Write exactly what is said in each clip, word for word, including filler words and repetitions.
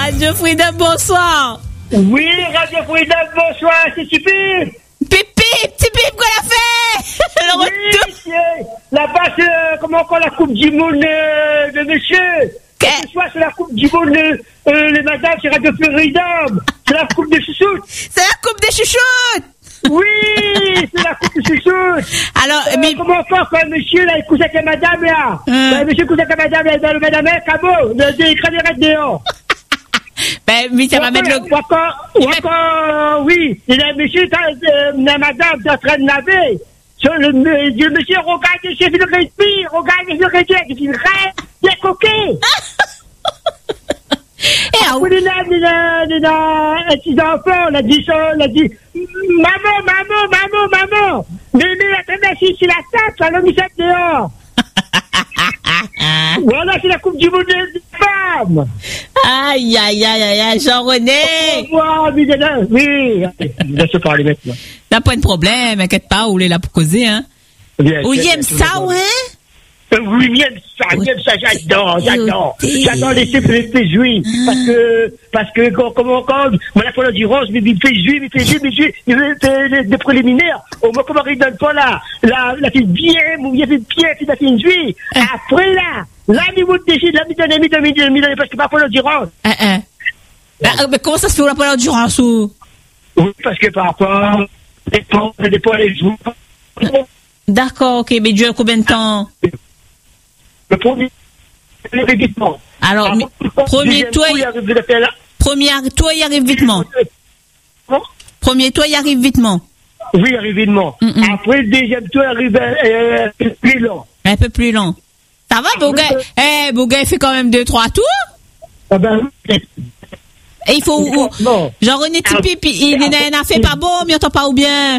Radio Freedom, bonsoir. Oui, Radio Freedom, bonsoir, c'est Tipi. Pipi, petit Pip qu'on a fait. Le Oui, retour. c'est la base, euh, comment encore la Coupe du Monde euh, de monsieur. Que- Ce soir, c'est la Coupe du Monde, euh, euh, les madames, c'est Radio Freedom. C'est la Coupe de chouchoute. C'est la coupe des chouchoutes. Oui, c'est la Coupe de chouchoute. Alors, Euh, mais comment encore quand monsieur, là, il couche avec la madame, là. Hum. Euh, monsieur couche avec la madame, là, dans le madame, là, cabot, le écrasé dehors. ben, oui, ça va mettre le. Ou encore, ou encore, oui, il a monsieur, euh, la madame, est en train de laver. Sur le, le monsieur, regarde, le chef, il respire, regarde, il respire, il reste, il est coquet. Eh, ah, Oui, il a, il a, il a, un petit enfant, il a dit ça, il a dit, maman, maman, maman, maman, mais, mais, attendez, si, c'est la table, ça l'a mis ça dehors. Voilà, c'est la Coupe du Monde des femmes. aïe, aïe, aïe, aïe, aïe, Jean-René. Wow, oui, oui, laisse parler maintenant. T'as pas de problème, inquiète pas, on est là pour causer, hein. Bien, Ou bien, il aime bien, ça, bien. ouais? Euh, Oui, j'aime ça, j'aime ça, j'adore, j'adore. Oui. J'adore laisser me faire jouir. Parce que, parce que, quand, comment, quand, moi, la fois, du rose, mais il me fait jouir, il me fait jouir, il me fait jouir, il me fait des- des préliminaires. Au moins, comment il donne pas là, la, la fille bien, mouillée, fait bien, puis la fille jouir. Après, là, là, il me décide, là, il me donne, il me donne, il me donne, il me donne, parce que parfois, du rose. Hein, hein. Ah, mais comment ça se fait, on n'a pas l'endurance, ou? Oui, parce que parfois, ça dépend, ça dépend les jours. D'accord, ok, mais Dieu, combien de temps? Le premier, le répétition. Alors, mais- premier toit, il arrive de la faire là. premier toit, il arrive vitement. Bon. Premier toit, il arrive vitement. Oui, arrivement. Mm, mm. Après, le deuxième tour arrive euh, euh, plus long. Un peu plus long. Ça va, Bouguet? Eh, Bouguet, il fait quand même deux, trois tours. Ah ben, oui. Et il faut, ou- Non. Jean-René Tipi, puis il n'a fait pas beau, mais on t'entend pas ou bien?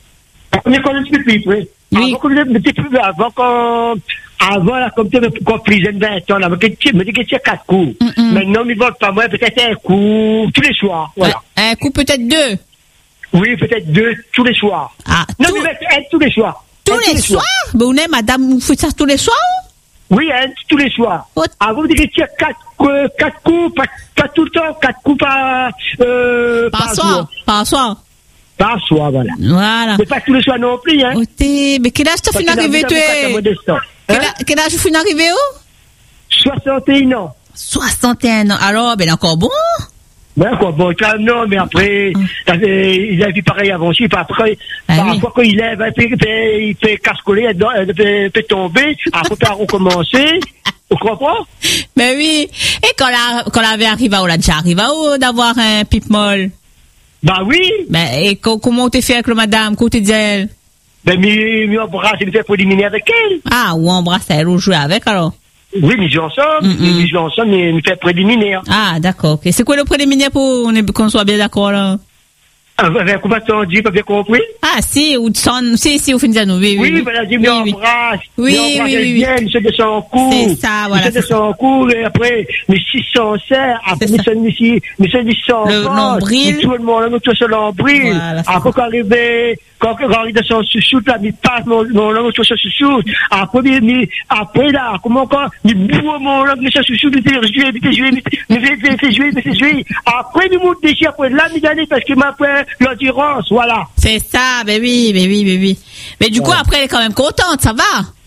On est connu depuis, oui. Oui. Avant, comme je- petit peu avant, quand, avant, là, comme tu quand plus jeune, vingt ans, là, me dit me dit que c'est quatre coups. Mm, mm. Maintenant, il ne vote pas moi, peut-être un coup, tous les soirs. Voilà. Un, un coup, peut-être deux. Oui, peut-être deux, tous les soirs. Ah, Non, tout- mais un, tous les soirs. tous Un, les soirs? Ben, on est, madame, vous faites ça tous les soirs? Oui, un, tous les soirs. Oh. Avant, vous dites que c'est quatre, euh, quatre coups, pas, pas tout le temps, quatre coups par, euh, Par par soir. jour. Par soir. Par soir, voilà. Voilà. Mais pas tous les soirs non plus, hein. Oh, t'es- mais quel âge t'as Parce fini que d'arriver, la toi? vie, ça vous casse à Quel, Hein? a- quel âge vous fini d'arriver, où? soixante et un ans. soixante et un ans. Alors, ben, il est encore bon? Ben, quoi, bon, quand, non, mais après, ça fait- il a vu pareil avant aussi, puis après, Ah parfois, quand il lève, il fait, il fait, il fait casse-coller, il fait, il fait- fait tomber, après, il a recommencé, vous comprenez? Ben oui. Et quand la, quand la vie arrive, on l'a déjà arrivé, où d'avoir un pipe molle? Ben oui, Ben, et co- comment t'es fait avec le madame? Comment t'es dit elle? ben, mais, mais embrasse, il me fait préliminaire avec elle. Ah, ou embrasse elle, ou jouer avec, alors? Oui, mais ils jouent ensemble, Mm, mm. ils jouent ensemble, mais il me fait préliminaire. Ah, d'accord, ok. C'est quoi le préliminaire pour on est- qu'on soit bien d'accord, là? Avec un combattant, dit, pas bien compris? Ah, si, ou de son, si, si, au fin de nous, oui, oui. Oui, voilà, dit, me oui. embrasse. Oui, me embrasse oui, oui, oui. bien, il se descend en cours. C'est ça, voilà, Il se c'est descend en cours, et après, mais si s'en sert, après, C'est mais ça. ça, mais si, mais ça, mais sans Le nombril. Mais tout le monde, nous, tout ce nombril. Voilà, c'est Après, quand arrivé, quand, quand arrive dans son chouchoute, là, il passe mon, mon langue, tout ce chouchoute. Après, mais, mais, après, là, comment encore, il boue mon langue, mais ça chouchoute, il fait jouer, il fait jouer, il fait, il fait jouer, il fait jouer. Après, il monte déchire, après, là, il gagne, parce qu'il m'a fait l'endurance, voilà. C'est ça, ben oui, ben oui, ben oui. Mais du coup, Ouais. après, elle est quand même contente, ça va?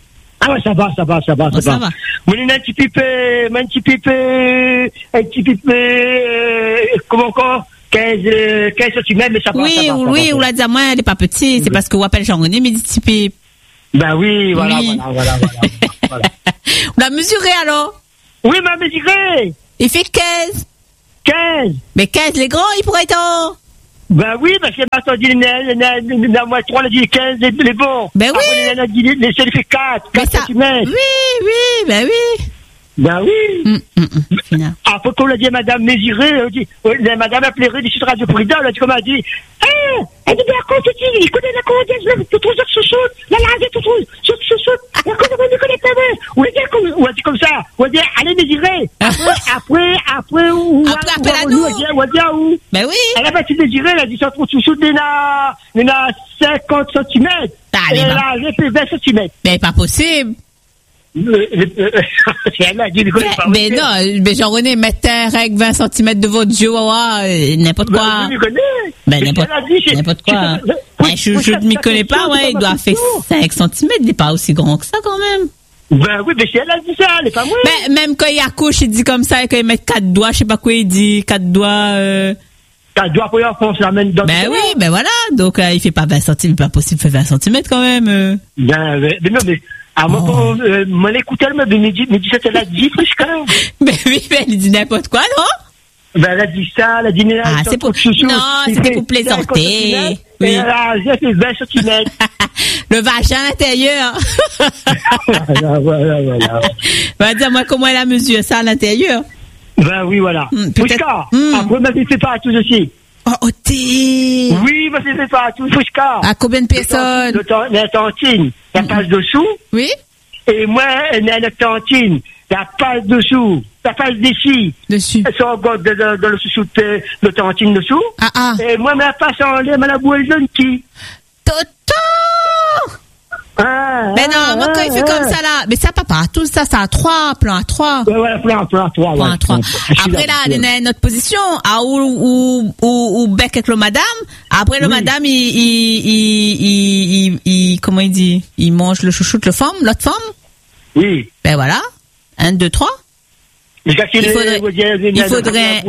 Ah ouais, ça va, ça va, ça va, Oh, ça, ça va. va. Mon un petit pipé, un petit pipé, un petit pipé, euh, comment encore? quinze, euh, quinze centimètres, mais ça va, Oui, ça va, ça oui, va. on l'a dit à moi, elle n'est pas petite, c'est parce qu'on appelle Jean-René, mais dit petit pipe. Ben oui, voilà, Oui. voilà, voilà, voilà, voilà. On l'a mesuré alors? Oui, ma mesuré, Il fait quinze. quinze. Mais quinze, les grands, ils pourraient être en... Ben oui, parce que maintenant, dit, la moitié trois, elle a dit quinze, les, les bons. Ben oui. Après, elle a dit, les, les, elle fait quatre, Mais quatre ça- centimètres. Oui, oui, ben oui. Ben oui. Hum, hum, hum, final. Après, quand on l'a dit à madame Mésiré, elle a dit, euh, la madame a pleuré du Radio Prida, elle a dit, comment elle a dit, eh, elle dit, bien, quand tu dis, il connaît la commandée, tu trouves ça chouchoute, la lague, tu trouves, chouchoute, la commandée, il connaît ta mère. Ou elle dit, comme, ou elle dit comme ça, ou elle dit, allez Mésiré. Après, après, après, ou, Après, appelle à nous. ou elle dit, ou elle dit, où? Ben oui. Elle a battu Mésiré, elle a dit, ça trouve chouchoute, il y en a, il y en a cinquante centimètres. Allez, Et va. là, j'ai fait vingt centimètres. Mais pas possible. C'est elle a dit, il connaît pas. Mais non, mais Jean-René, mettez un règle vingt centimètres de votre chihuahua, n'importe quoi. Je connais. Ben, n'importe, n'importe quoi. Un chouchou ne m'y connaît pas, ouais, il doit faire cinq centimètres, il n'est pas aussi grand que ça quand même. Ben oui, mais si elle a dit ça, elle est pas moi. Ben, même quand il accouche, il dit comme ça, et quand il met quatre doigts, je sais pas quoi il dit, quatre doigts, euh... quatre doigts pour y on se l'amène dans Ben oui, ben voilà. Donc, euh, il fait pas vingt centimètres, pas possible de faire vingt centimètres quand même. Euh. Ben, mais, mais non, mais, à moi, oh. euh, moi, l'écouter, elle me dit, me dit ça, elle a dit, Frischka. Ben oui, ben, elle dit n'importe quoi, non? Ben, elle a dit ça, elle a dit, ah, c'est pour, chouchou, non, c'était pour plaisanter. Oui. Elle a fait vingt centimètres. Le vagin à l'intérieur. Voilà, voilà, voilà. Ben, dis-moi comment elle a mesuré ça à l'intérieur. Ben oui, voilà. Mmh, Frischka, mmh. Après, ma fille fait pas à tous aussi. Oh, oh, t'es... Oui, ma fille fait pas à tous, Frischka. À combien de personnes? La tantine, la passe dessous. Oui. Et moi, la tantine, la passe dessous, la passe dessus. Dessus. Elles sont encore dans le sous de la tantine dessous. Ah, ah. Et moi, ma passe en l'air, ma la boue jeune qui. Toto! Ah, mais non, ah, moi, quand ah, il fait ah, comme ça, là, mais ça, papa, tout ça, c'est à trois, plan à trois. Ouais, ouais, plan, plan à trois. Plan ouais, à trois. Après, là, il y a notre position, à où, où, où, où bec avec le madame. Après, le oui. madame, il, il, il, il, il, il, comment il dit? Il mange le chouchou de la femme, l'autre femme. Oui. Ben voilà. Un, deux, trois. Il faudrait, il faudrait,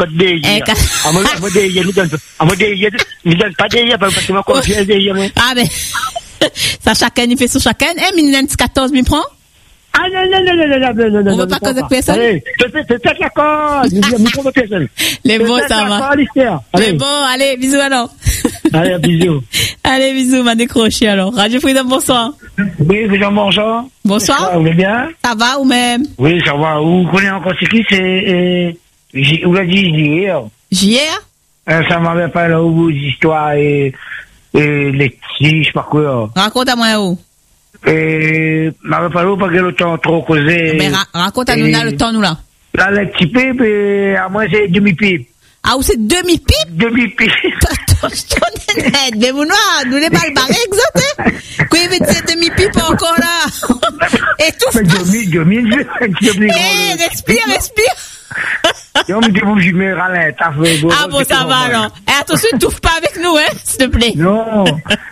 ah ben, ça chacun, il fait sur chacun. Eh, mais quatorze, m'y prend? Ah non, non, non, non, non, non, non, non. On veut pas causer avec personne? Allez, c'est peut-être la cause. Les bons, ça va. Les bons, allez, bisous alors. Allez, bisous. Allez, bisous, m'a décroché alors. Radio Freedom, bonsoir. Oui, Freedom, bonsoir. Bonsoir. Vous allez bien? Ça va ou même? Oui, ça va. Vous connaissez encore ce qui c'est, vous l'avez dit hier. Hier? Ça m'avait pas là où histoires et, et les petits, je sais pas quoi. Raconte à moi où? Et, m'avait pas là parce que le temps trop causé. Mais ra- raconte à nous là, le temps nous là. Là, les petits pipes, et à moi, c'est demi-pipe. Ah, ou c'est demi-pipe? Demi-pipe. Mais vous, nous les balles barrées, exact, quoi, il veut dire demi-pipe encore là? Et tout. Mais demi, demi, demi. Eh, respire, respire. On me dit, vous, je me râle, t'as fait. Ah bon, ça va alors. Et attention, ne touffe pas avec nous, hein, s'il te plaît. Non.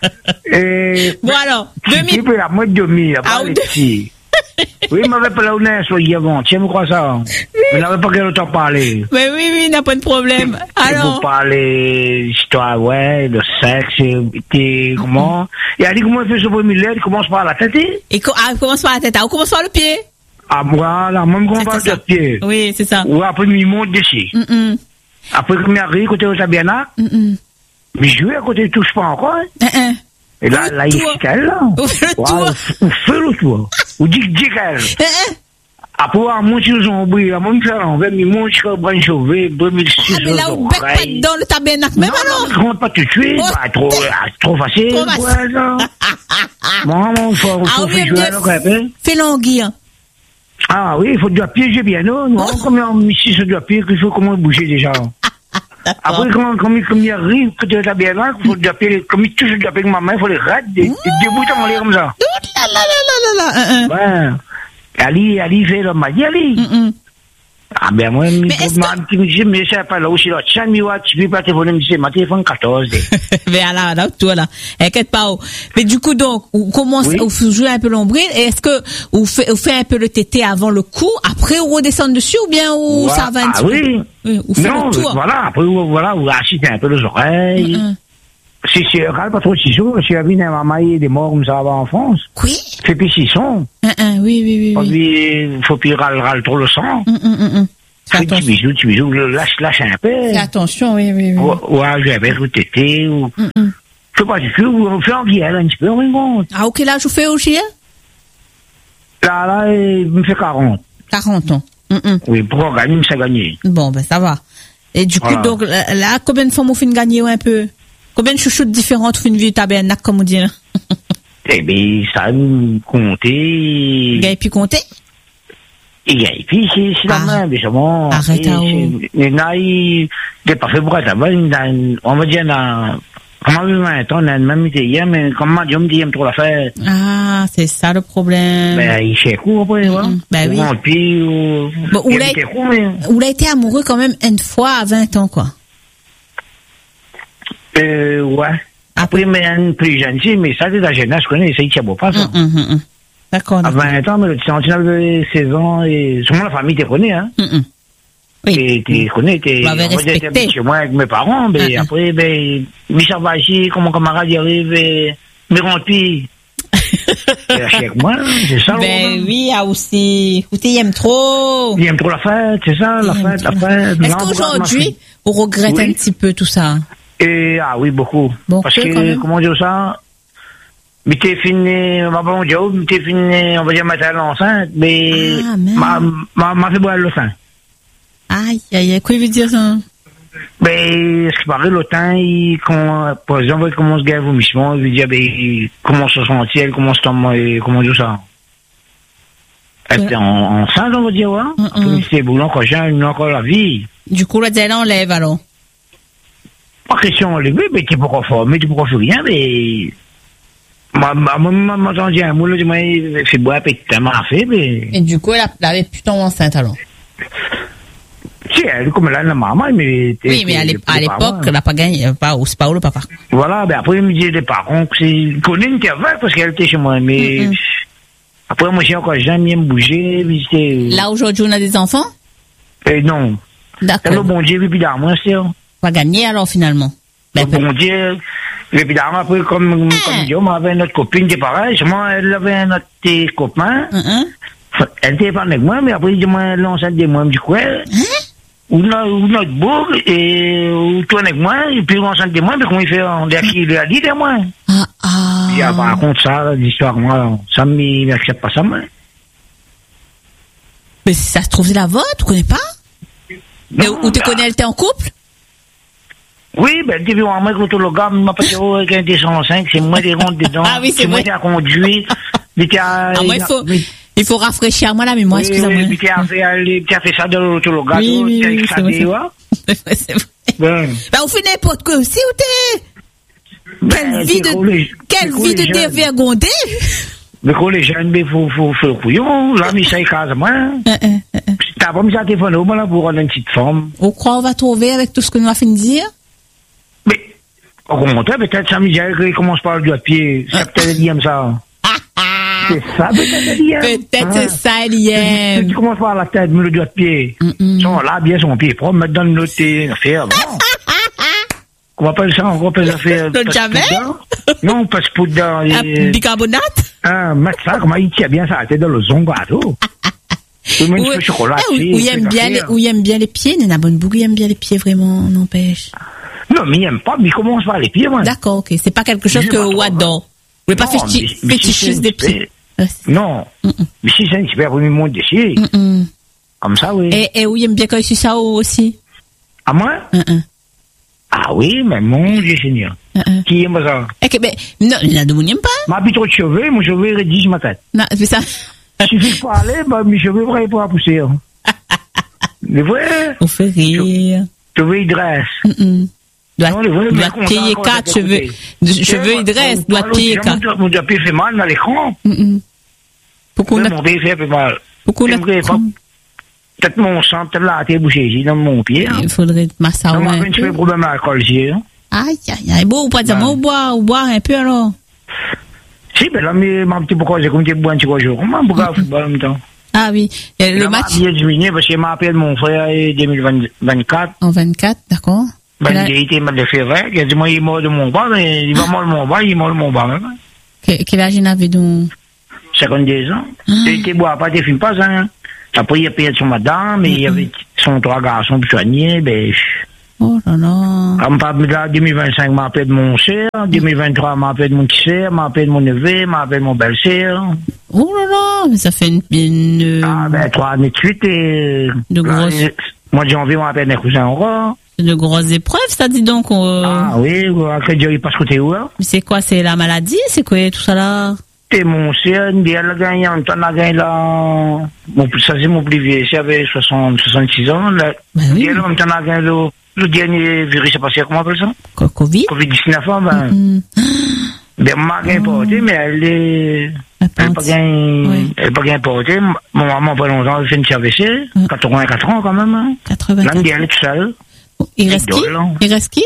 Et. Bon alors, demi. Demi, à moi, demi, à moi, les petits. Oui, il m'avait pas là où n'est-ce soyez avant. Tu me crois ça? Il n'avait pas quel temps parler. Mais oui, oui, il n'a pas de problème. Alors. Vous parlez histoire, ouais, de sexe, et comment? Et elle dit comment il fait ce premier lait, il commence par la tête. Et ah, il commence par la tête, ah, on commence par le pied. Ah, voilà, moi, je commence par le pied. Oui, c'est ça. Ou après, il monte dessus. Mm-mm. Après, quand il arrive, côté au Sabiana. Mm-mm. Mais je vais à côté, il touche pas encore. Mm-mm. Et là, là, il est qu'elle, là. Ou fait le tour. Ou fait le tour. Ou dit que dit qu'elle. Après, à mon sur son bruit, à mon faire en veille, il monte sur brin chauvé, deux mille six. Mais là, on bec pas dans le tabernacle, même alors. Non, non, pas tout de suite. Bah, trop, trop facile. Trop facile. Bon, mon frère, il faut faire jouer, alors, fais l'anguille. Ah oui, il faut doit piéger bien, non? Non, comme ici, ça doit piéger, il faut comment bouger déjà. Après, quand, quand, quand il arrive, que tu as bien là, il faut appeler, comme il touche, il appeler ma main, il faut les rater, des bouts à m'aller comme ça. La la la la la la. Ouais. Ali, Ali fait le magie, Ali. Ah, ben, moi, je me mais ça pas là aussi, là. Tiens, moi, tu peux pas téléphoner, c'est ma téléphone quatorze. Mais là, là, toi, là. Inquiète pas. Mais du coup, donc, on commence, oui. On joue un peu l'ombril. Et est-ce que, on fait, on fait un peu le tété avant le coup, après, on redescend dessus, ou bien, ou ouais. Ça va un petit ah, peu? Oui. Oui. On fait non, le tour. Voilà. Après, voilà, on assiste un peu les oreilles. Mm-hmm. Si c'est, regarde pas trop si chaud, si la vie n'a pas des morts comme ça en France. Oui. Fait puis s'ils sont. Oui, oui, oui, oui. Il faut puis râle, râle trop le sang. Mm, mm, mm. Fais petit bisou, petit bisou, lâche, lâche un peu. Fais attention, oui, oui, oui. Ouais, je vais avec le tété, ou. Mm, mm. Je sais pas si tu veux, on fait en guerre, un petit peu, on rigole. Ah, ok, là, je fais au chien? Là, là, il me fait quarante. quarante ans. Mm, mm. Oui, pour gagner, il me gagner. Bon, ben, ça va. Et du voilà. Coup, donc, là, combien de fois on fait gagner un peu? Combien de chouchoutes différentes font une vie tabernacle, comme on dit, là? Eh bien, ça, compter. Gagne puis compter? Et puis, c'est, c'est la ah. Même, justement. Arrête à où? Mais là, il n'est pas fait pour être là-bas, on va dire, dans, comment j'ai vingt ans, on a même été hier, mais comme m'a dit, on me dit, il aime trop la fête. Ah, c'est ça le problème. Ben, il fait coup après, ouais. Mm-hmm. Ben oui. Ou puis, ou... Bon, il ou l'a, était coup, mais... ou l'a été amoureux quand même une fois à vingt ans, quoi. Euh, ouais. Après, mais un plus jeune, si, mais ça, c'est la jeunesse, je connais, ça, il tient beau pas, ça. Mm, mm, mm. D'accord. À vingt ans, mais le petit avait seize ans, et sûrement la famille, t'es connais, hein. Mm, mm. Oui. Et t'es connais, t'es, Vous l'avez respecté. chez moi avec mes parents, mais Mm, mm. après, ben, Michel Vachi, comme mon camarade, il arrive, et, mais rempli. Avec moi, c'est ça. Ben oui, ah aussi. Ou il aime trop. Il aime trop la fête, c'est ça, la fête, la fête. Est-ce qu'aujourd'hui, on regrette oui. un petit peu tout ça? Et, ah oui, beaucoup. Bon, parce que, que, comment dire ça? Mais t'es fini, ma bon job, mais t'es fini, on va dire, maternelle enceinte, mais, ah, m'a, m'a, m'a fait boire le sein. Aïe, aïe, aïe, quoi il veut dire ça? Ben, ce qui paraît, le temps, il, quand, par exemple, il commence à gagner vomissement, il veut dire, ben, comment se sentit, elle commence à, comment dire ça? Elle était en, enceinte, on va dire, ouais. Mm -mm. C'est boulot, quand j'ai une encore la vie. Du coup, là, elle enlève, alors? Pas question enlever, mais tu peux pas former, tu peux pas faire rien, mais, ma, ma, ma, ma, ma, j'en dis un mot, là, du moins, il fait boire, puis t'as mal fait, mais. Et du coup, elle avait plus tomber enceinte, alors? Si, elle, comme elle a la maman, mais... Oui, mais à l'époque, elle n'a pas gagné, pas, c'est pas où le papa. Voilà, ben après, il me dit les parents que c'est... Colline qui avait, parce qu'elle était chez moi, mais... Mm-hmm. Après, moi, j'ai encore jamais me bouger, visiter... Là, aujourd'hui, on a des enfants? Eh non. D'accord. Le bon Dieu, puis d'armes, c'est... Pas gagné, alors, finalement. Le bon Dieu, et puis d'armes, après, comme, ah. comme Dieu, moi, avait notre copine qui est pareil, moi, elle avait un autre copain, mm-hmm. Elle était pas avec moi, mais après, il dit, moi, l'enceinte de moi, elle me dit quoi? Hein? Ou notre bourg, et ou toi avec moi, et puis on s'en dit moi, mais comment il fait, on dit qu'il lui a dit de moi. Ah, ah. Il raconte ça, l'histoire, moi, ça ne m'accepte pas ça, moi. Mais si ça se trouve, c'est la vôtre, tu connais pas? Non, mais, ou tu bah... connais, elle était en couple? Oui, ben, elle était vu en moi, quand le gars m'a pas dit, oh, avec un deux cent cinq, c'est moi qui rentre dedans. Ah oui, c'est moi qui a conduit. Ah, moi, il faut, il faut rafraîchir moi la mémoire, oui, excusez-moi. Oui, qui a fait, qui a fait ça de l'autre gars, oui, oui, qui a oui, extradé, c'est vrai. C'est vrai. Ben. Ben, on fait n'importe quoi aussi, ou t'es? Quelle ben, vie de, les, quelle vie de dévergondé? Mais quand les jeunes, mais faut, faut, faut le couillon, là, mais ça y casse, moi. T'as pas mis ça à téléphone, moi, là, pour rendre une petite forme. On croit on va trouver avec tout ce que nous a fait de dire? Mais, au contraire, peut-être samedi, il commence par le doigt de pied. C'est peut-être dit comme ça. C'est ça, peut-être, Liam. Peut-être c'est ça, Liam. Tu commences par la tête, mais le doigt de pied. Ils sont là, bien son pied propre, mettre dans le note et faire. On appelle ça, on appelle ça faire. Le jamais? Non, parce que dans les. Bicarbonate? Ah, mettre ça, comment il tient bien sa tête dans le zongato. Tout le monde fait chocolat. Où il aime bien les, où il aime bien les pieds, Nena Bonne-Bougue, il aime bien les pieds, vraiment, n'empêche. Non, mais il aime pas, mais il commence par les pieds, moi. D'accord, ok. C'est pas quelque chose que Wadon. Vous voulez pas fétichiste des pieds? Non. Mais si c'est un petit peu, vous me montez dessus. Comme ça, oui. Et, et où il aime bien quand il suit ça aussi? À moi? Ah oui, mais mon Dieu Seigneur. Qui aime ça? Eh, que, mais, non, il y a de mon n'aime pas. Ma bite trop de cheveux, mon cheveu rédige ma tête. Non, c'est ça. Si je peux parler, bah, mes cheveux vont pas pousser. Les vrais? On fait rire. Cheveux, ils dressent. Doit, doit payer quatre cheveux. Cheveux, il dresse, doit payer quatre. Mon doigt fait mal dans l'écran. Pourquoi on a... Mon pied fait mal. Pourquoi on a... Peut-être mon sang, peut-être là, t'es bouché ici, dans mon pied. Il faudrait masser un peu. Non, mais tu fais problème à la colle, hein. Aïe, aïe, aïe. Bon, ou pas dire, ou boire, ou boire un peu, alors. Si, ben là, mais, ma petite pourquoi j'ai comme tu bois un petit peu jour. Comment, pourquoi, au football en même temps? Ah oui. Le match. Il a diminué parce qu'il m'a appelé mon frère en deux mille vingt-quatre. En vingt-quatre, d'accord. Ben, il a été mal de faire vrai. Il a dit, moi, il est mort de mon bas, mais il va mort de mon bas, il est mort de mon bas, même. Quel âge il avait donc? cinquante-deux ans. Il était bois, pas, il filme pas, ça. Après, il a payé son madame, mais il y avait son trois garçons pour soigner, ben. Oh là là. Comme par là, deux mille vingt-cinq, m'a appelé de mon sœur, deux mille vingt-trois, m'a appelé de mon petit sœur, m'a appelé de mon neveu, m'a appelé de mon belle-sœur. Oh là là, mais ça fait une, une... Ah, ben, trois années de suite, et... De grosses... Mois de janvier, m'a appelé mes cousins encore. C'est de grosses épreuves, ça, dis donc. Euh... Ah oui, après Dieu, il passe côté où, hein? Mais c'est quoi, c'est la maladie? C'est quoi, tout ça là? C'est mon sœur, elle a gagné, on a gagné là. Bon, ça, c'est mon plus vieux, c'est avait soixante, soixante-six ans, là. Ben oui. Elle a gagné le dernier virus est passé, comment on appelle ça? Covid? Covid dix-neuf, ben, Mm-mm. ben, ma gain porté, mais elle est, elle est pas gain, Oui. elle est pas gain porté. Mon maman, pas longtemps, elle fait une C A V C, Mm. quatre-vingt-quatre ans, quand même, hein. quatre-vingt-quatre. L'année, elle est toute seule. Il reste qui? Idole, hein. Il reste qui?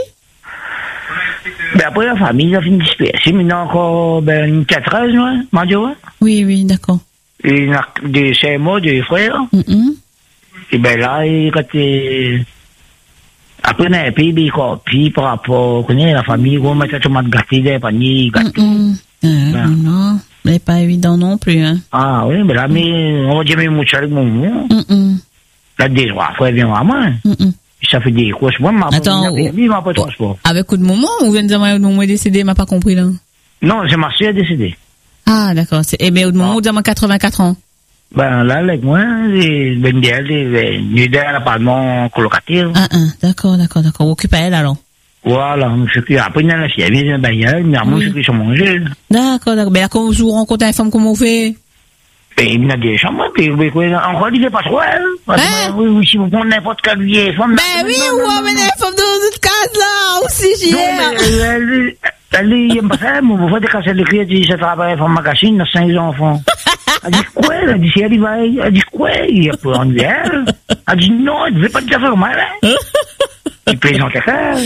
Ben, après, la famille, a fini de disperser. Maintenant, encore, ben, une quatorze, ouais, m'a dit, ouais. Oui, oui, d'accord. Et il y a des C M O, des frères. Mm-mm. Et ben là, il était... Après, on a un pays, ben, puis par rapport, vous connaissez, la famille, on met tout le monde gâté, des paniers, gâtés. Mm-mm. Euh, Ben. Non, c'est pas évident non plus, hein. Ah oui, mais là, mais, on va dire, mais mucho avec mon mon. Mm-mm. Là, des trois frères viennent à moi. Mm-mm. Ça fait des couches. Moi, ma Attends, il m'a pas de transport. Avec coup de moment, ou vient de dire, mon moment est décédé, m'a pas compris, là. Non, c'est ma soeur décédée. Ah, d'accord. C'est, eh bien, au moment où dire, quatre-vingt-quatre ans. Ben, là, avec moi, c'est, ben, d'elle, c'est, nous, d'elle, apparemment, colocataire. Ah, ah, d'accord, d'accord, d'accord. Occupe à elle, alors. Voilà, je suis, après, dans la fille, elle vient d'un bailleur, mais moi, je suis sur manger. D'accord, d'accord. Mais là, quand vous rencontrez une femme, comment vous faites? Ben, il y a des chambres, puis, oui, oui, encore, il n'est pas trop, hein. Hein? Oui, oui, si vous prenez n'importe quelle vieille femme. Ben oui, ou amenez une femme dans une case, là, aussi, j'y Non, ai. mais, elle, elle, elle, aime pas ça, mais vous faites des cassettes de clés, elle dit, ça travaille pour magazine, cinq enfants. Elle dit, quoi? Elle dit, si elle y va, elle dit, quoi? Il a pas envie d'elle. Elle dit, non, elle ne veut pas de faire mal, hein. Il plaisante à faire.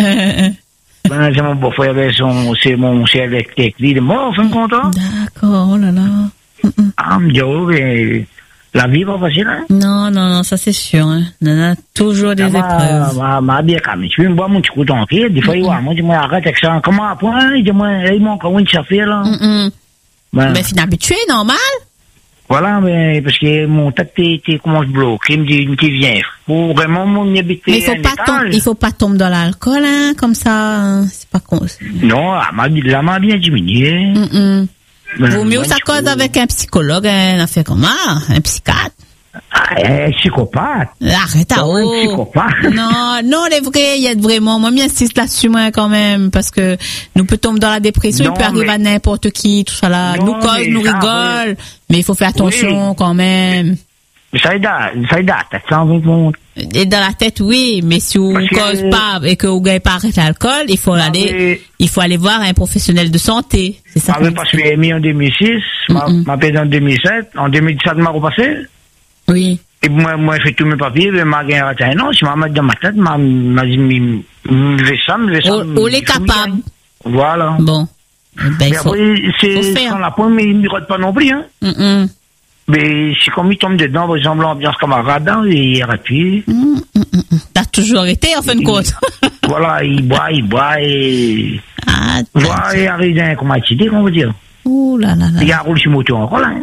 Ben, c'est mon beau-frère, son, c'est mon chef électrique, il est mort, en fin de compte, hein. D'accord, oh là là. Mm-mm. Ah, me dit, oh, mais, la vie va facile, hein. Non, non, non, ça c'est sûr, hein. Il y en a toujours des épreuves. Ma, ma bien calme. Je vais me boire mon petit coup en pied. Des fois, il voit, moi, dis-moi, arrête avec ça. Comment apprendre? Il dit, moi, il manque encore une chauffeur, là. Mm-mm. Ben, Mais fin habitué, normal. voilà, mais, parce que mon tête, t'es, comment je bloque. Il me dit, il me dit, viens. Faut vraiment, mon y habiter. Mais il faut pas tomber, il faut pas tomber dans l'alcool, hein, comme ça, hein. C'est pas con. Non, elle m'a, elle m'a bien diminué. Mm-mm. Ben, Vaut mieux ben, ça je cause trouve- avec un psychologue, hein, un fait comme ça, un psychiatre. Ah, un psychopathe. Arrête à Oh, un haut. psychopathe. Non, non, les vrais, il y a vraiment, moi, j'insiste là-dessus, moi, quand même, parce que nous peut tomber dans la dépression, Non, il peut arriver mais- à n'importe qui, tout ça là. Non, Nous cause, mais nous ça, rigole, mais il faut faire attention, Oui. quand même. Mais ça aide à, ça aide à, t'as ça envie de mon, Et dans la tête, oui, mais si vous Parce que- cause pas et que vous gagnez pas arrêter l'alcool, il faut aller, mais- il faut aller voir un professionnel de santé. C'est ça. m'avait pas suivi en deux mille six, m'a, Mm-mm. m'a payé en deux mille sept, en deux mille dix-sept, m'a repassé. Oui. Et moi, moi, je fais tous mes papiers, mais m'a gagné un non, si m'a mis dans ma tête, m'a, m'a dit, me lever ça, me lever ça. On, on est capable. Voilà. Bon. Eh ben, il Mais faut. après, faut c'est, faire. sans la pointe, mais il ne rate pas non plus, hein. Mm-mm. Mais c'est comme il tombe dedans, par exemple, l'ambiance camarade, hein, et il rappuie. Mm, mm, mm, mm. T'as toujours été, en fin de compte. Voilà, il boit, il boit, et, Ah, voilà, et arrive dans un commodité, qu'on veut dire. ouh là là là. Il y a un rôle sur moto encore, là, hein.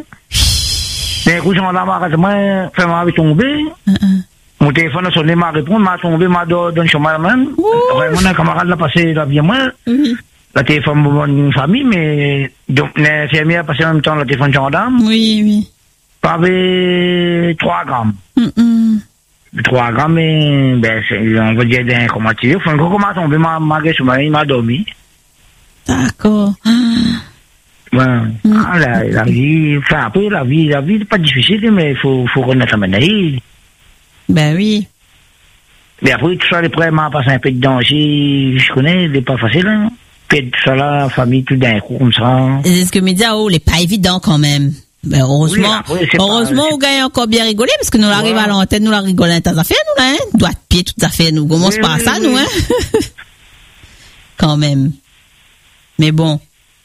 Mais écoute, j'en ai marre, moi, fais-moi avec tomber. Mm-mm. Mon téléphone a sonné, m'a répondu, m'a tombé, m'a donné un chemin même. Vraiment, un camarade l'a passé là bien moi. Oui. La téléphone pour une famille, mais donc l'infirmière a passé en même temps le téléphone gendarme. Oui, oui. Pas avec trois grammes. Mm-mm. trois grammes, mais ben, c'est, on va dire d'un commanditaire. Enfin, quand comment tomber, m'a m'a il m'a dormi. D'accord. Ben, ah, la, la vie, enfin, après, la vie, la vie, c'est pas difficile, mais il faut, faut renaître la maladie. Ben oui. Mais après, tout ça, les prêts m'a passé un peu dedans aussi, je connais, c'est pas facile, hein. Puis tout ça là, famille, tout d'un coup, comme ça. C'est ce que me dit, oh, c'est pas évident quand même. Ben, heureusement, Oui, après, c'est heureusement, pas- on gagne encore bien rigoler, parce que nous Voilà. arrivons à l'antenne, nous la rigolons dans affaires, nous, là, hein. Doigt de pied, toutes les affaires, nous. Commence Oui, par oui, ça, oui. nous, hein. Quand même. Mais bon.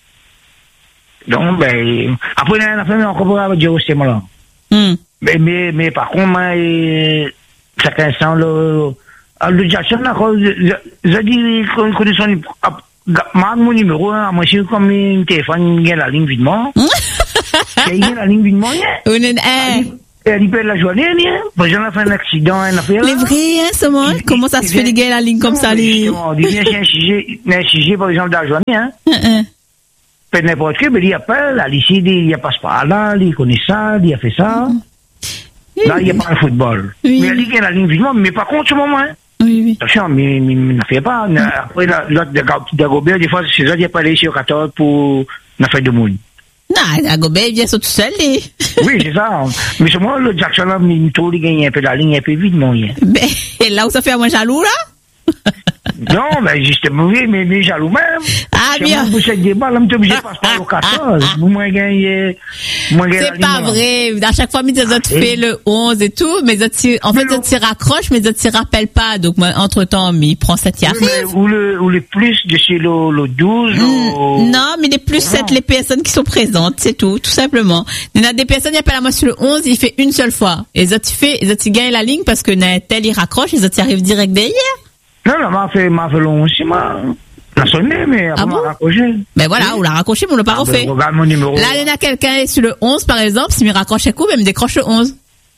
Donc, ben, après, la famille, on comprend dire aussi, moi, là. Hum. Mais, mais, mais, par contre, moi, euh, chacun sent le, ah, le Jackson, là, quand, je, je dis, qu'on connaît son, ah, ma- mon numéro, hein, moi, c'est comme un téléphone, il y a la ligne videment. Il y a la ligne videment, hein. On est, eh, Elle y perd la journée, hein. Par exemple, elle a fait un accident, elle a fait, les vrais, hein, ce moment, Il- comment ça il se fait, vient- les gars, la ligne comme Non, ça, mais les. justement, il vient chez un sujet, un sujet, par exemple, dans la journée, hein. Hum, hum. Fait n'importe quoi, mais il appelle, à ici, il passe par là, il connaît ça, il a fait ça. Là, il n'y a pas le football. Oui. Mais il dit qu'il y a la ligne videment, mais par contre, ce moment, hein. Oui, oui. Attention, mais, mais, mais ne fait pas. Après, la- l'autre de Ga- de Gobert, des fois, c'est ça, il n'y a pas allé sur quatorze pour la fête de monde. Non, la Gobert, il vient sur tout seul, les. Oui, c'est ça. Mais c'est moi, le Jackson, là, il me trouve, il gagne un peu la ligne, un peu vite, mon, hein. Ben, et là où ça fait à moi jaloux, là? Non, mais justement, oui, mais, mais jaloux même. Ah, bien. Vous êtes des balles, je ne passe pas au quatorze. Vous m'avez gagné. C'est pas vrai. À chaque fois, mes autres fait le onze et tout, mais autres, en fait, autres s'y raccrochent, mais autres s'y rappellent pas. Donc, entre temps, il prend ça qui arrive. Ou le, ou le plus de chez le, le douze. Mm, non, mais les plus, c'est les personnes qui sont présentes, c'est tout, tout simplement. Il y a des personnes, qui appellent à moi sur le onze, il fait une seule fois. Et les autres, il fait, les autres, ils gagnent la ligne parce que tel, il raccroche, les autres, ils arrivent direct derrière. Non, non, m'a fait, m'a fait long aussi, m'a, l'a sonné, mais après, ah m'a bon? raccroché. Ben voilà, oui. On l'a raccroché, mais on l'a pas ah refait. Ben, regarde mon numéro. Là, il y en a quelqu'un sur le onze, par exemple, s'il me raccroche un coup, ben, il me décroche le onze.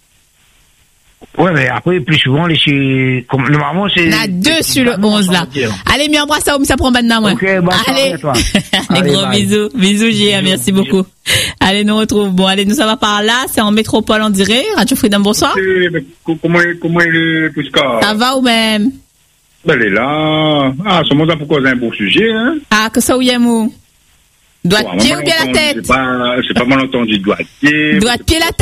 Ouais, mais après, plus souvent, les chez, comme, normalement, c'est. Il y en a deux sur le onze, là. Allez, mi embrasse ça, ou ça prend maintenant, moi. Ok, bah, allez. Toi. Les allez, gros bye. bisous. Bisous, J, merci bisous. beaucoup. Allez, nous retrouve. Bon, allez, nous, ça va par là. C'est en métropole, on dirait. Radio Freedom, bonsoir. Comment, comment il est, Prisca? Ça va ou même? Ben, elle est là. Ah, ce moment-là, pourquoi c'est un beau sujet, hein? Ah, que ça, ou yamou? Doigt de pied ou bien la tête? C'est pas, c'est pas mal entendu, doigt de pied. Doigt de pied, la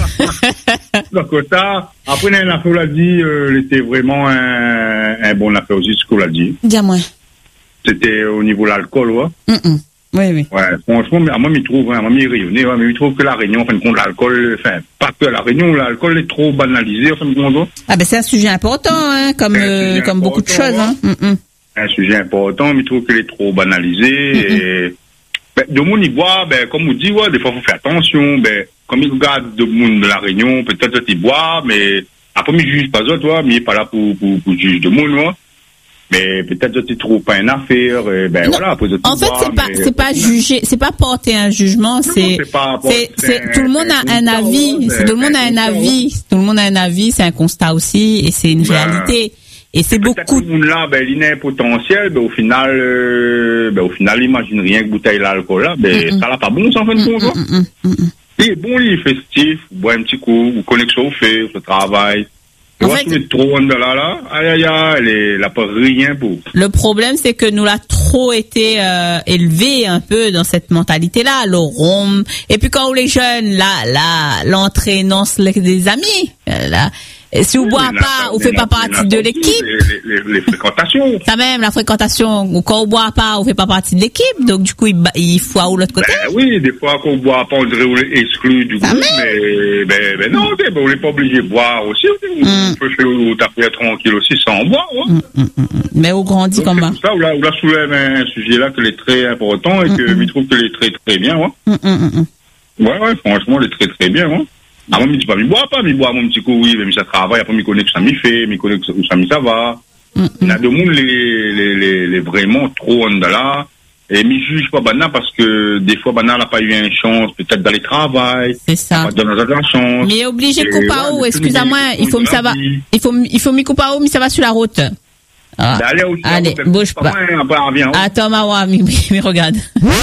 tête. Donc, ça, après, l'affaire, on l'a dit, euh, elle était vraiment un, un bon affaire aussi, ce qu'on l'a dit. Dis-moi. C'était au niveau de l'alcool, ouais. Mm -mm. Oui, oui. Ouais, franchement, mais, moi, je trouve, hein, moi, je rayonné, ouais, mais je trouve que la Réunion, en fin de compte, l'alcool, enfin, pas que la Réunion, l'alcool est trop banalisé, en fin de compte. Ah, ben, c'est un sujet important, hein, comme, euh, comme beaucoup de choses, hein. Mm -mm. Un sujet important, mais je trouve qu'il est trop banalisé, mm -mm. et, ben, de monde y boit, ben, comme on dit, ouais, des fois, faut faire attention, ben, comme ils regardent de monde de la Réunion, peut-être qu'ils boivent, mais, après, ils jugent pas eux, toi, mais il est pas là pour, pour, pour juger de monde, ouais. Mais peut-être que tu trouves pas une affaire, et ben non, voilà. Après, en fait, c'est pas, c'est pas juger, c'est pas porter un jugement, c'est, c'est, c'est, tout le monde a un avis, c'est, tout le monde a un avis, tout le monde a un avis, c'est un constat aussi, et c'est une réalité. Et c'est beaucoup. Tout le monde là, ben, il a un potentiel, ben, au final, euh, ben, au final, imagine rien que bouteille d'alcool là, ben, mm -mm. ça l'a pas bon, ça, en fin de compte, mm -mm. mm -mm. Il est bon, il est festif, boit un petit coup, ou connexion au fait, au travail. Tu vois, fait, trop de là, là, aïe, aïe, aïe, elle est, elle a pas rien pour. Le problème, c'est que nous l'a trop été, euh, élevé un peu dans cette mentalité-là, le rhum. Et puis quand on est jeunes, là, là, l'entraînance des amis, là. Et si vous oui, boit pas, vous fait pas partie de l'équipe. Les, les, les fréquentations. Ça même, la fréquentation. Ou quand on boit pas, vous fait pas partie de l'équipe. Donc, du coup, il, il faut à l'autre côté. Ben, oui, des fois, quand on boit pas, on dirait qu'on est exclu du ça groupe. Mais, ben, ben, non, ben, on n'est pas obligé de boire aussi. Mm. On peut faire taper tranquille aussi sans boire, ouais. mm, mm, mm. Mais on grandit comme ça. Ça, on l'a, on l'a soulève un sujet-là qui est très important et que, mm, je trouve qu'il est très, très bien, ouais. Mm, mm, mm. Ouais, ouais, franchement, il est très, très bien, ouais. Ah, moi, je dis pas, je bois pas, je bois mon petit coup, oui, mais ça travaille, après, je connais que ça m'y fait, je connais que ça m'y ça va. Mm -hmm. Il y a de monde, les, les, les, les vraiment trop en là, et je juge pas Bana parce que des fois, Bana n'a pas eu une chance, peut-être d'aller travailler. C'est ça. Pas donner la chance. Mais obligé de couper à eau, excusez-moi, il faut, ça va, il faut, il faut m'y couper à eau, mais ça va sur la route. Ah. Ben, allez, aussi, allez, bouge pas. Après, attends, Mawa, mais, mais regarde.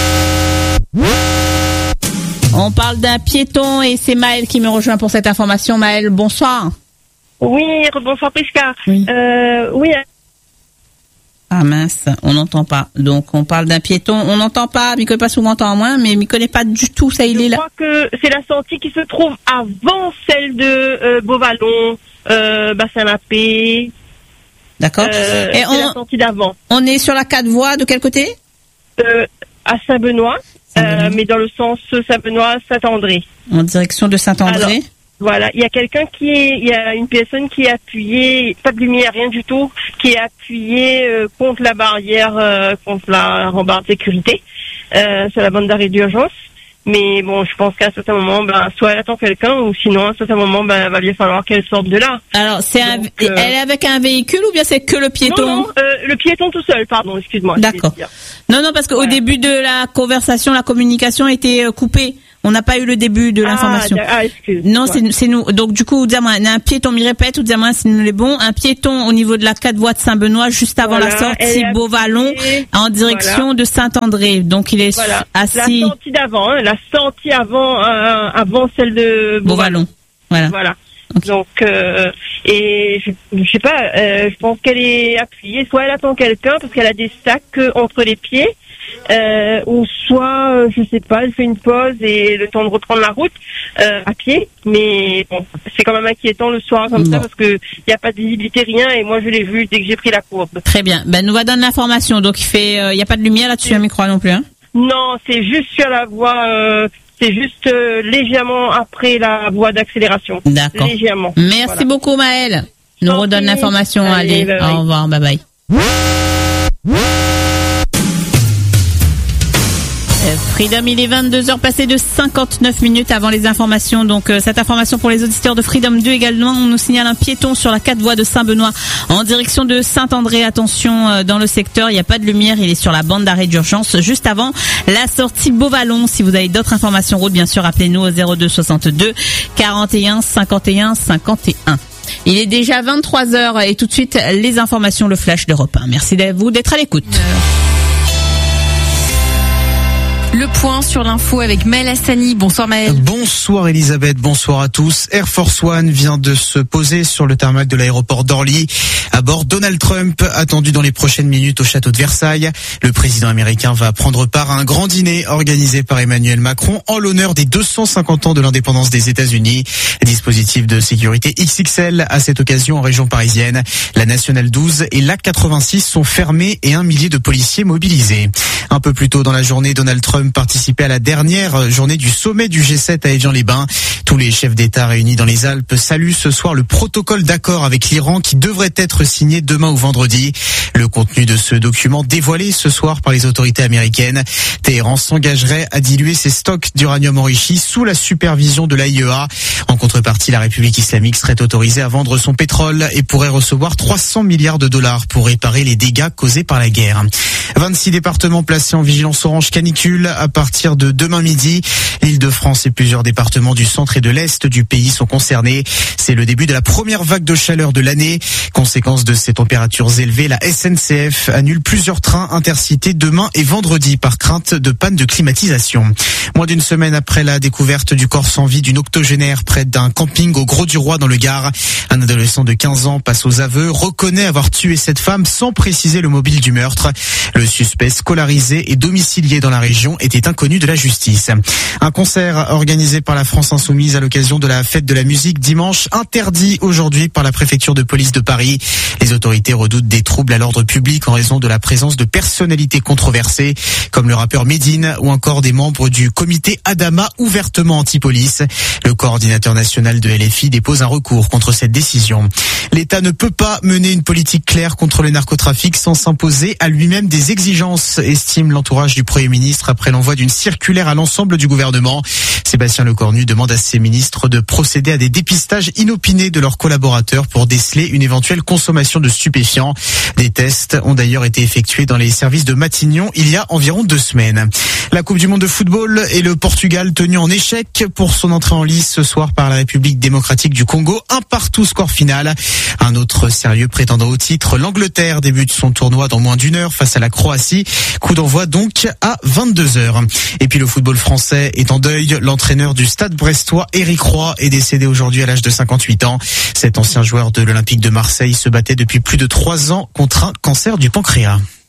On parle d'un piéton et c'est Maëlle qui me rejoint pour cette information. Maëlle, bonsoir. Oui, bonsoir Prisca. Oui. Euh, oui. Ah mince, on n'entend pas. Donc on parle d'un piéton, on n'entend pas, mais connaît pas souvent entend moins, mais il connaît pas du tout ça, il Je est là. Je crois que c'est la sortie qui se trouve avant celle de euh, Beauvallon, euh, Bassin-la-Paix. D'accord. Euh, et c'est on, la sortie d'avant. On est sur la quatre voies, de quel côté? Euh, à Saint-Benoît. Euh, mais dans le sens Saint-Benoît, Saint-André. En direction de Saint-André. Alors, voilà, il y a quelqu'un qui est, il y a une personne qui est appuyée, pas de lumière, rien du tout, qui est appuyée euh, contre la barrière, euh, contre la rambarde de sécurité, euh, sur la bande d'arrêt d'urgence. Mais bon, je pense qu'à un certain moment, ben, soit elle attend quelqu'un, ou sinon, à un certain moment, ben, il va bien falloir qu'elle sorte de là. Alors, c'est un, euh... elle est avec un véhicule ou bien c'est que le piéton? Non, non, euh, le piéton tout seul, pardon, excuse-moi. D'accord. Non, non, parce qu'au voilà. début de la conversation, la communication a été euh, coupée. On n'a pas eu le début de l'information. Ah, ah excuse. Non, ouais. c'est, c'est nous. Donc, du coup, dis-moi, un piéton, m'y répète, ou dis-moi, si nous les bon, un piéton au niveau de la quatre voies de Saint-Benoît, juste avant voilà, la sortie Beauvallon, en direction voilà. de Saint-André. Donc, il est voilà. assis. La sortie d'avant, hein, la sortie avant, euh, avant celle de Beauvallon. Beauvallon. Voilà. Voilà. Okay. Donc, euh, et je, je sais pas, euh, je pense qu'elle est appuyée, soit elle attend quelqu'un parce qu'elle a des sacs euh, entre les pieds, euh, ou soit, euh, je sais pas, elle fait une pause et le temps de reprendre la route euh, à pied. Mais bon, c'est quand même inquiétant le soir comme bon. ça parce que il y a pas de visibilité, rien. Et moi, je l'ai vu dès que j'ai pris la courbe. Très bien. Ben, nous va donner l'information. Donc, il fait, il euh, y a pas de lumière là-dessus, à micro non plus, hein? Non, c'est juste sur la voie. Euh, c'est juste euh, légèrement après la voie d'accélération. D'accord. Légèrement. Merci voilà. beaucoup, Maëlle. Nous Tant redonne pis. l'information. Allez, Allez, bye bye. au revoir, bye bye. Freedom, il est vingt-deux heures passées de cinquante-neuf minutes avant les informations. Donc euh, cette information pour les auditeurs de Freedom deux également. On nous signale un piéton sur la quatre voies de Saint-Benoît en direction de Saint-André. Attention euh, dans le secteur, il n'y a pas de lumière, il est sur la bande d'arrêt d'urgence juste avant la sortie Beauvallon. Si vous avez d'autres informations route, bien sûr, appelez-nous au zéro deux soixante-deux quarante et un cinquante et un cinquante et un. Il est déjà vingt-trois heures et tout de suite les informations, le flash d'Europe un. Merci à vous d'être à l'écoute. Le point sur l'info avec Maël Hassani. Bonsoir Maël. Bonsoir Elisabeth, bonsoir à tous. Air Force One vient de se poser sur le tarmac de l'aéroport d'Orly. À bord, Donald Trump, attendu dans les prochaines minutes au château de Versailles. Le président américain va prendre part à un grand dîner organisé par Emmanuel Macron en l'honneur des deux cent cinquante ans de l'indépendance des États-Unis. Dispositif de sécurité X X L à cette occasion en région parisienne. La Nationale douze et l'A quatre-vingt-six sont fermés et un millier de policiers mobilisés. Un peu plus tôt dans la journée, Donald Trump participait à la dernière journée du sommet du G sept à Évian-les-Bains. Tous les chefs d'État réunis dans les Alpes saluent ce soir le protocole d'accord avec l'Iran qui devrait être signé demain ou vendredi. Le contenu de ce document dévoilé ce soir par les autorités américaines. Téhéran s'engagerait à diluer ses stocks d'uranium enrichi sous la supervision de l'A I E A. En contrepartie, la République islamique serait autorisée à vendre son pétrole et pourrait recevoir trois cents milliards de dollars pour réparer les dégâts causés par la guerre. vingt-six départements placés en vigilance orange canicule à partir de demain midi. L'Île-de-France et plusieurs départements du centre et de l'est du pays sont concernés. C'est le début de la première vague de chaleur de l'année. Conséquence de ces températures élevées, la S N C F annule plusieurs trains intercités demain et vendredi par crainte de panne de climatisation. Moins d'une semaine après la découverte du corps sans vie d'une octogénaire près d'un camping au Gros-du-Roi dans le Gard, un adolescent de quinze ans passe aux aveux, reconnaît avoir tué cette femme sans préciser le mobile du meurtre. Le suspect scolarisé et domicilié dans la région était inconnu de la justice. Un concert organisé par la France Insoumise à l'occasion de la fête de la musique dimanche, interdit aujourd'hui par la préfecture de police de Paris. Les autorités redoutent des troubles à l'ordre public en raison de la présence de personnalités controversées, comme le rappeur Medine ou encore des membres du comité Adama ouvertement anti-police. Le coordinateur national de L F I dépose un recours contre cette décision. L'État ne peut pas mener une politique claire contre le narcotrafic sans s'imposer à lui-même des exigences, estime l'entourage du Premier ministre après l'envoi d'une circulaire à l'ensemble du gouvernement. Sébastien Lecornu demande à ses ministres de procéder à des dépistages inopinés de leurs collaborateurs pour déceler une éventuelle consommation de stupéfiants. Des tests ont d'ailleurs été effectués dans les services de Matignon il y a environ deux semaines. La Coupe du monde de football et le Portugal tenu en échec pour son entrée en lice ce soir par la République démocratique du Congo. Un partout score final. Un autre sérieux prétendant au titre, l'Angleterre débute son tournoi dans moins d'une heure face à la Croatie. Coup d'envoi donc à vingt-deux heures. Et puis le football français est en deuil. L'entraîneur du Stade brestois, Éric Roy, est décédé aujourd'hui à l'âge de cinquante-huit ans. Cet ancien joueur de l'Olympique de Marseille se battait depuis plus de trois ans contre un cancer du pancréas.